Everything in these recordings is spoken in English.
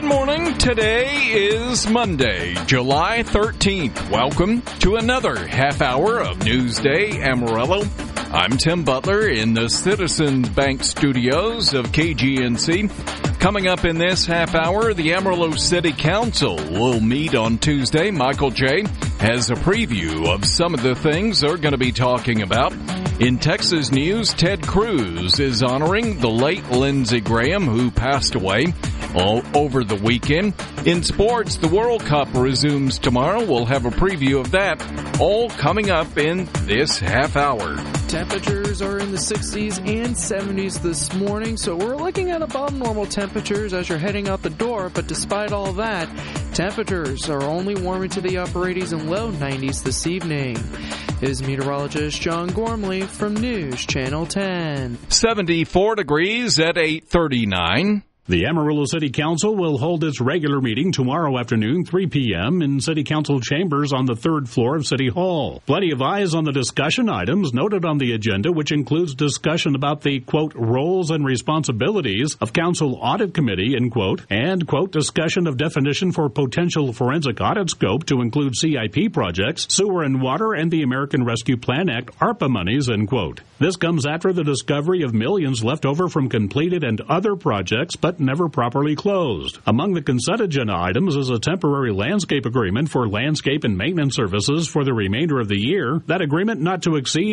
morning. Today is Monday, July 13th. Welcome to another half hour of Newsday Amarillo. I'm Tim Butler in the Citizens Bank studios of KGNC. Coming up in this half hour, the Amarillo City Council will meet on Tuesday. Michael J. has a preview of some of the things they're going to be talking about. In Texas news, Ted Cruz is honoring the late Lindsey Graham, who passed away over the weekend. In sports, the World Cup resumes tomorrow. We'll have a preview of that, all coming up in this half hour. Temperatures are in the 60s and 70s this morning, so we're looking at above normal temperatures as you're heading out the door, but despite all that, temperatures are only warming to the upper 80s and low 90s this evening. Is meteorologist John Gormley from News Channel 10. 74 degrees at 8:39. The Amarillo City Council will hold its regular meeting tomorrow afternoon, 3 p.m. in City Council chambers on the third floor of City Hall. Plenty of eyes on the discussion items noted on the agenda, which includes discussion about the, quote, roles and responsibilities of Council Audit Committee, end quote, and, quote, discussion of definition for potential forensic audit scope to include CIP projects, sewer and water, and the American Rescue Plan Act, ARPA monies, end quote. This comes after the discovery of millions left over from completed and other projects, but never properly closed. Among the consent agenda items is a temporary landscape agreement for landscape and maintenance services for the remainder of the year. That agreement not to exceed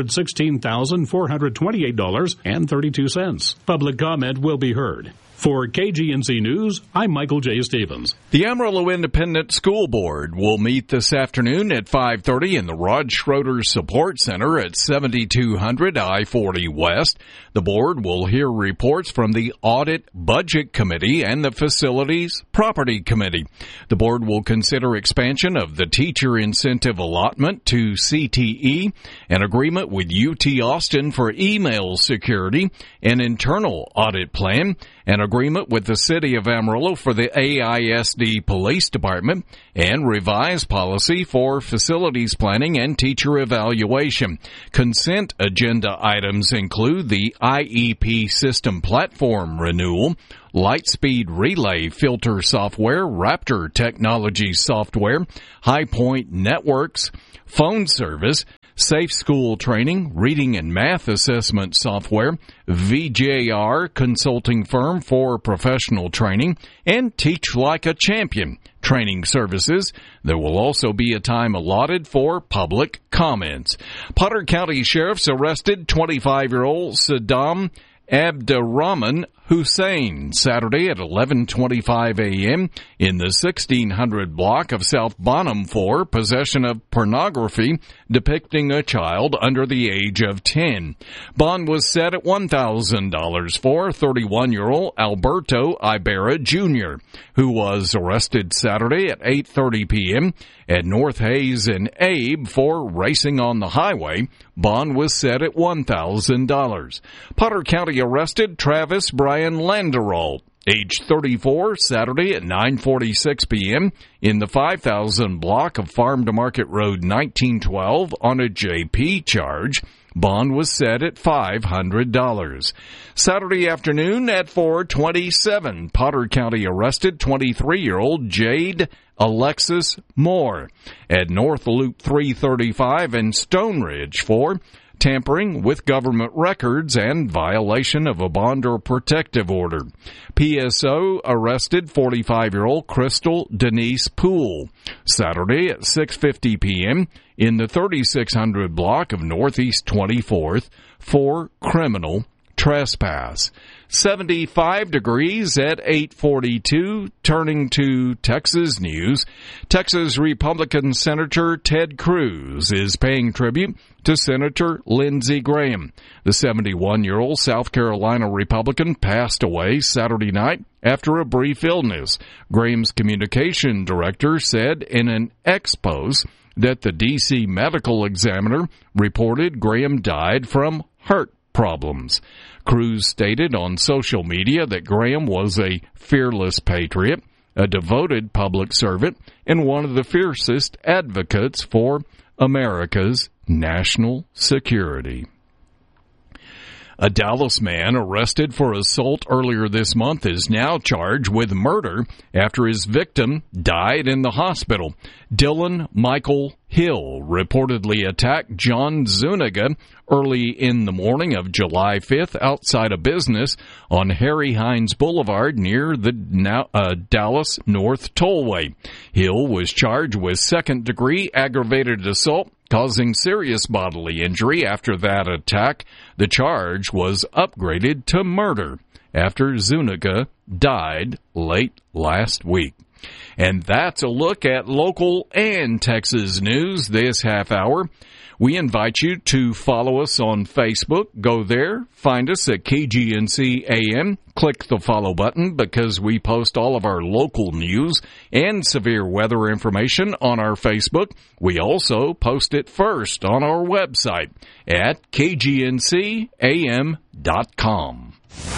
$416,428.32. Public comment will be heard. For KGNC News, I'm Michael J. Stevens. The Amarillo Independent School Board will meet this afternoon at 5:30 in the Rod Schroeder Support Center at 7200 I-40 West. The board will hear reports from the Audit Budget Committee and the Facilities Property Committee. The board will consider expansion of the teacher incentive allotment to CTE, an agreement with UT Austin for email security, an internal audit plan, an agreement with the City of Amarillo for the AISD Police Department, and revised policy for facilities planning and teacher evaluation. Consent agenda items include the IEP system platform renewal, Lightspeed Relay filter software, Raptor Technology software, High Point Networks, phone service, Safe School Training, Reading and Math Assessment Software, VJR Consulting Firm for Professional Training, and Teach Like a Champion Training Services. There will also be a time allotted for public comments. Potter County Sheriff's arrested 25-year-old Saddam Abdurrahman Hussein Saturday at 11:25 a.m. in the 1600 block of South Bonham for possession of pornography depicting a child under the age of 10. Bond was set at $1,000 for 31-year-old Alberto Ibarra Jr., who was arrested Saturday at 8:30 p.m. at North Hayes and Abe for racing on the highway. Bond was set at $1,000. Potter County arrested Travis Brian Landerall, age 34, Saturday at 9:46 p.m. in the 5000 block of Farm to Market Road 1912 on a JP charge. Bond was set at $500. Saturday afternoon at 4:27, Potter County arrested 23-year-old Jade Alexis Moore at North Loop 335 and Stone Ridge for tampering with government records and violation of a bond or protective order. PSO arrested 45-year-old Crystal Denise Poole Saturday at 6:50 p.m. in the 3600 block of Northeast 24th for criminal trespass. 75 degrees at 8:42. Turning to Texas news, Texas Republican Senator Ted Cruz is paying tribute to Senator Lindsey Graham. The 71-year-old South Carolina Republican passed away Saturday night after a brief illness. Graham's communication director said in an expose that the D.C. medical examiner reported Graham died from heart problems. Cruz stated on social media that Graham was a fearless patriot, a devoted public servant, and one of the fiercest advocates for America's national security. A Dallas man arrested for assault earlier this month is now charged with murder after his victim died in the hospital. Dylan Michael Hill reportedly attacked John Zuniga early in the morning of July 5th outside a business on Harry Hines Boulevard near the Dallas North Tollway. Hill was charged with second-degree aggravated assault causing serious bodily injury. After that attack, the charge was upgraded to murder after Zuniga died late last week. And that's a look at local and Texas news this half hour. We invite you to follow us on Facebook. Go there, find us at KGNC AM. Click the follow button because we post all of our local news and severe weather information on our Facebook. We also post it first on our website at kgncam.com.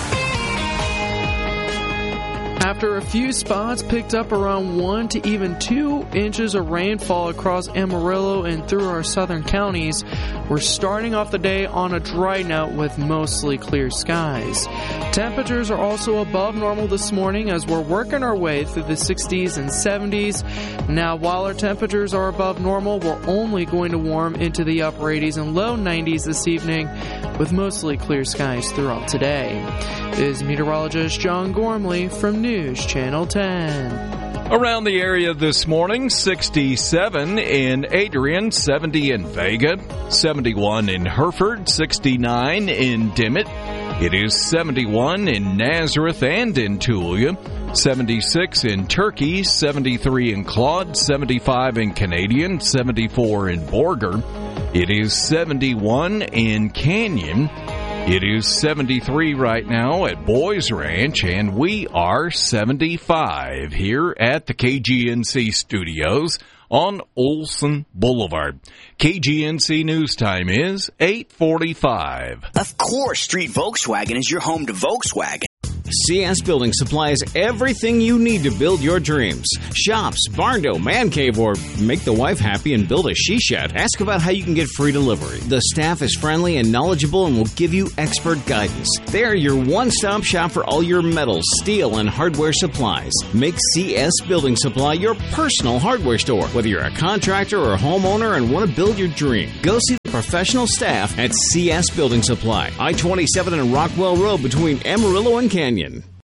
After a few spots picked up around 1 to even 2 inches of rainfall across Amarillo and through our southern counties, we're starting off the day on a dry note with mostly clear skies. Temperatures are also above normal this morning as we're working our way through the 60s and 70s. Now, while our temperatures are above normal, we're only going to warm into the upper 80s and low 90s this evening with mostly clear skies throughout today. This is meteorologist John Gormley from News Channel 10. Around the area this morning, 67 in Adrian, 70 in Vega, 71 in Hereford, 69 in Dimmitt. It is 71 in Nazareth and in Tulia, 76 in Turkey, 73 in Claude, 75 in Canadian, 74 in Borger. It is 71 in Canyon. It is 73 right now at Boys Ranch, and we are 75 here at the KGNC studios on Olson Boulevard. KGNC News Time is 8:45. Of course, Street Volkswagen is your home to Volkswagen. CS Building supplies everything you need to build your dreams. Shops, barn door, man cave, or make the wife happy and build a she-shed. Ask about how you can get free delivery. The staff is friendly and knowledgeable and will give you expert guidance. They're your one-stop shop for all your metals, steel, and hardware supplies. Make CS Building Supply your personal hardware store. Whether you're a contractor or a homeowner and want to build your dream, go see the professional staff at CS Building Supply. I-27 and Rockwell Road between Amarillo and Canyon.